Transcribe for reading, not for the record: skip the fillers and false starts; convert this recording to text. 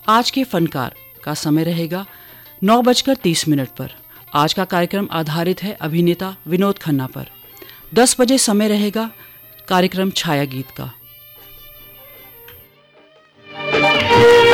आज के फनकार का समय रहेगा 9:30 पर। आज का कार्यक्रम आधारित है अभिनेता विनोद खन्ना पर। 10 बजे समय रहेगा कार्यक्रम छाया गीत का।